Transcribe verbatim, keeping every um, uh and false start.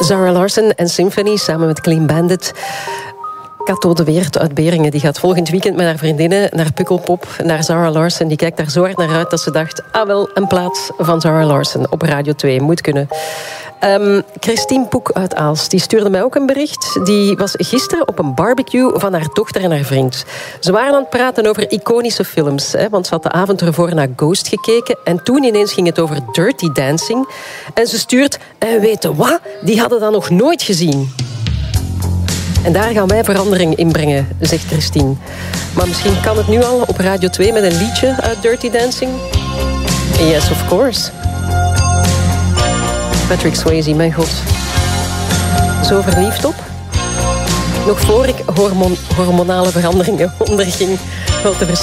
Zara Larsson en Symphony samen met Clean Bandit. Cato de Weert uit Beringen die gaat volgend weekend met haar vriendinnen naar Pukkelpop, naar Zara Larsson. Die kijkt daar zo hard naar uit dat ze dacht, ah wel, een plaats van Zara Larsson op Radio twee moet kunnen. Um, Christine Poek uit Aalst, die stuurde mij ook een bericht. Die was gisteren op een barbecue van haar dochter en haar vriend. Ze waren aan het praten over iconische films, hè, want ze had de avond ervoor naar Ghost gekeken en toen ineens ging het over Dirty Dancing. En ze stuurt, en weten wat? Die hadden dat nog nooit gezien. En daar gaan wij verandering in brengen, zegt Christine. Maar misschien kan het nu al op Radio twee met een liedje uit Dirty Dancing? Yes, of course. Patrick Swayze, mijn god. Zo verliefd op. Nog voor ik hormon- hormonale veranderingen onderging. Wel te